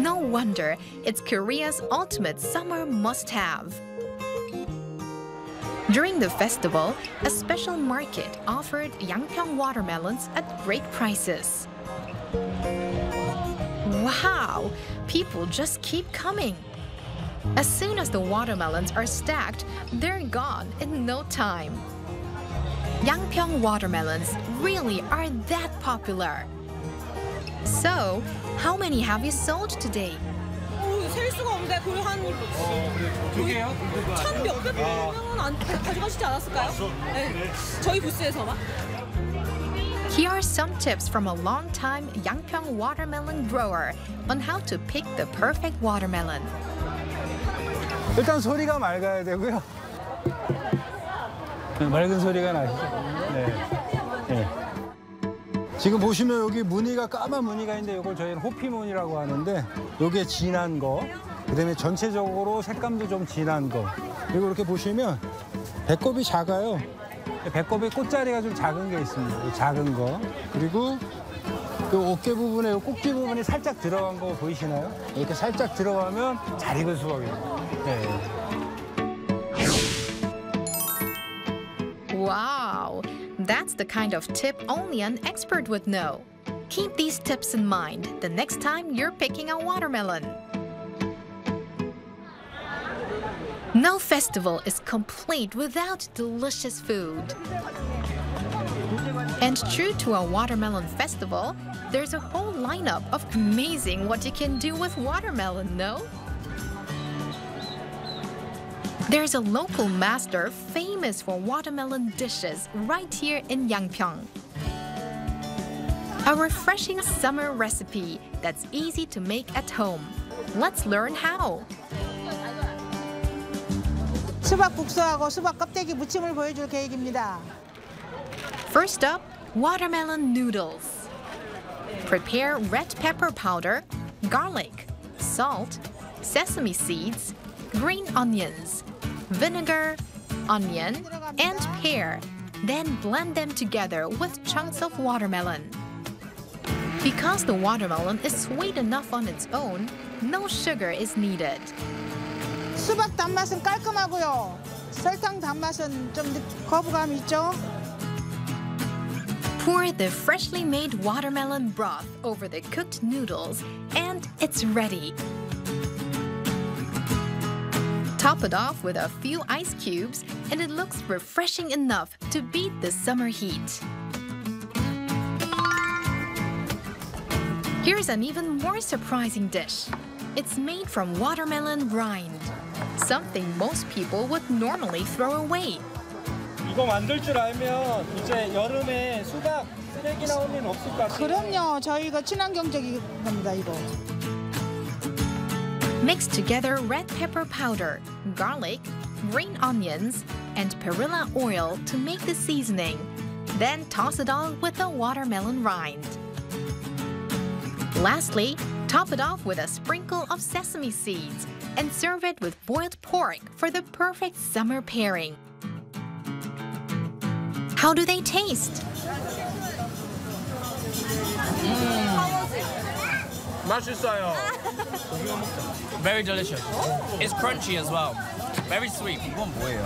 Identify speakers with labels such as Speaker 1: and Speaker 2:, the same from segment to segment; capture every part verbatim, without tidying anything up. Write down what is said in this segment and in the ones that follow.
Speaker 1: No wonder it's Korea's ultimate summer must-have. During the festival, a special market offered Yangpyeong watermelons at great prices. Wow! People just keep coming. As soon as the watermelons are stacked, they're gone in no time. Yangpyeong watermelons really are that popular. So, how many have you sold today?
Speaker 2: 셀 수가 없는데 거의 한
Speaker 3: 두 개요?
Speaker 2: 천 몇백 명은 안 가져가시지 않았을까요? 네, 저희 부스에서만.
Speaker 1: Here are some tips from a long-time Yangpyeong watermelon grower on how to pick the perfect watermelon.
Speaker 3: 일단 소리가 맑아야 되고요. 맑은 소리가 나시죠? 네. 네. 지금 보시면 여기 무늬가 까만 무늬가 있는데 이걸 저희는 호피무늬라고 하는데 이게 진한 거, 그다음에 전체적으로 색감도 좀 진한 거. 그리고 이렇게 보시면 배꼽이 작아요. 배꼽에 꽃자리가 좀 작은 게 있습니다. 작은 거. 그리고 이 어깨 부분에 이 꼭지 부분이 살짝 들어간 거 보이시나요? 이렇게 살짝 들어가면 잘 익은 수박입니다. 네.
Speaker 1: Wow! That's the kind of tip only an expert would know. Keep these tips in mind the next time you're picking a watermelon. No festival is complete without delicious food. And true to a watermelon festival, there's a whole lineup of amazing what you can do with watermelon, no? There's a local master famous for watermelon dishes right here in Yangpyeong. A refreshing summer recipe that's easy to make at home. Let's learn how.
Speaker 4: 수박 국수하고 수박 껍데기 무침을 보여줄 계획입니다.
Speaker 1: First up, watermelon noodles. Prepare red pepper powder, garlic, salt, sesame seeds, green onions, vinegar, onion, and pear. Then blend them together with chunks of watermelon. Because the watermelon is sweet enough on its own, no sugar is needed.
Speaker 4: 수박 단맛은 깔끔하고요. 설탕 단맛은 좀 거부감이 있죠?
Speaker 1: Pour the freshly made watermelon broth over the cooked noodles, and it's ready. Top it off with a few ice cubes, and it looks refreshing enough to beat the summer heat. Here's an even more surprising dish. It's made from watermelon rind, something most people would normally throw away.
Speaker 3: 이거 만들 줄 알면 이제 여름에 수박 쓰레기 나올 일은 없을 것 같아요.
Speaker 4: 그럼요. 저희가 친환경적인 겁니다, 이거.
Speaker 1: Mix together red pepper powder, garlic, green onions, and perilla oil to make the seasoning. Then toss it all with the watermelon rind. Lastly, top it off with a sprinkle of sesame seeds and serve it with boiled pork for the perfect summer pairing. How do they taste?
Speaker 5: 맛있어요. Very delicious. It's crunchy as well. Very sweet. 이건 뭐예요?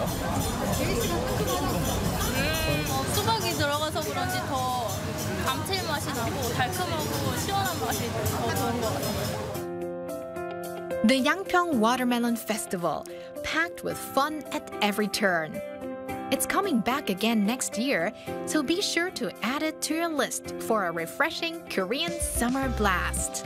Speaker 6: 음, 수박이 들어가서 그런지 더 감칠맛이 나고 달콤하고 시원한 맛이 더 좋은 것 같아요.
Speaker 1: The Yangpyeong Watermelon Festival, packed with fun at every turn. It's coming back again next year, so be sure to add it to your list for a refreshing Korean summer blast.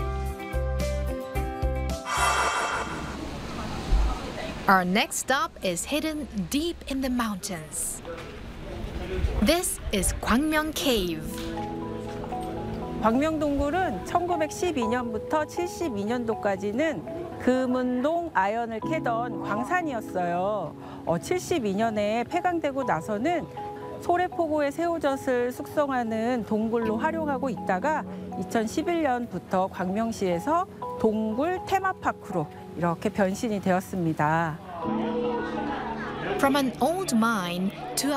Speaker 1: Our next stop is hidden deep in the mountains. This is Gwangmyeong Cave.
Speaker 7: 광명동굴은 천구백십이 년부터 칠십이 년도까지는 금은동 아연을 캐던 광산이었어요. 어, 칠십이 년에 폐광되고 나서는 소래포구의 새우젓을 숙성하는 동굴로 활용하고 있다가 이천십일 년부터 광명시에서 동굴 테마파크로 이렇게 변신이 되었습니다.
Speaker 1: From an old mine to a